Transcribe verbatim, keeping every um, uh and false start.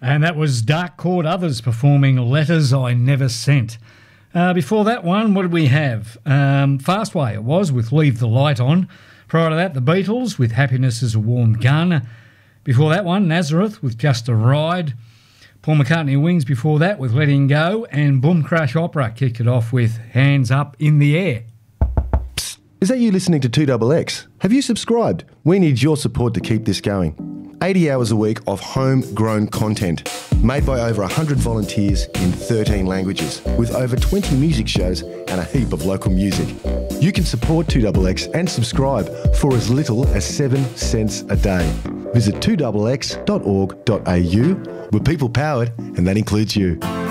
And that was Dark Chord Others performing Letters I Never Sent. Uh, before that one, what did we have? Um, Fastway it was, with Leave the Light On. Prior to that, The Beatles with Happiness is a Warm Gun. Before that one, Nazareth with Just a Ride. Paul McCartney Wings before that with Letting Go. And Boom Crash Opera kicked it off with Hands Up in the Air. Psst, is that you listening to two X X? Have you subscribed? We need your support to keep this going. eighty hours a week of homegrown content made by over one hundred volunteers in thirteen languages with over twenty music shows and a heap of local music. You can support two X X and subscribe for as little as seven cents a day. Visit two x x dot org dot a u. We're people powered and that includes you.